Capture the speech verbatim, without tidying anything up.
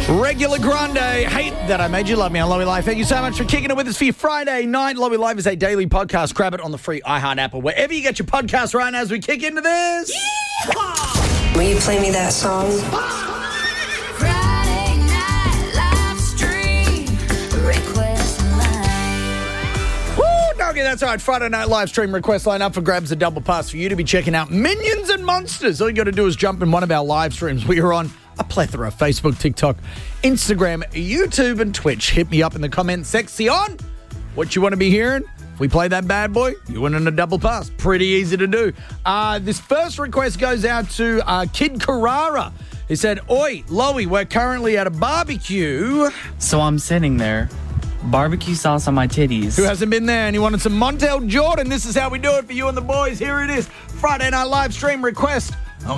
Regular Grande, hate that I made you love me on Lowy Life. Thank you so much for kicking it with us for your Friday night. Lowy Life is a daily podcast. Grab it on the free iHeart app or wherever you get your podcast right now as we kick into this. Yeehaw! Will you play me that song? Friday night live stream request line. Woo, doggy, that's right. Friday night live stream request line up for grabs a double pass for you to be checking out Minions and Monsters. All you got to do is jump in one of our live streams. We are on a plethora of Facebook, TikTok, Instagram, YouTube, and Twitch. Hit me up in the comments section what you want to be hearing. If we play that bad boy, you win in a double pass. Pretty easy to do. Uh, this first request goes out to uh, Kid Carrara. He said, "Oi, Lowy, we're currently at a barbecue." So I'm sitting there, barbecue sauce on my titties. Who hasn't been there? And he wanted some Montel Jordan. This is how we do it for you and the boys. Here it is. Friday night live stream request